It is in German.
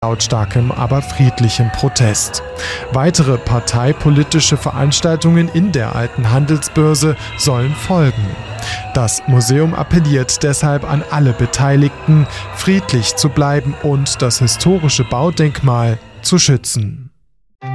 lautstarkem, aber friedlichem Protest. Weitere parteipolitische Veranstaltungen in der alten Handelsbörse sollen folgen. Das Museum appelliert deshalb an alle Beteiligten, friedlich zu bleiben und das historische Baudenkmal zu schützen.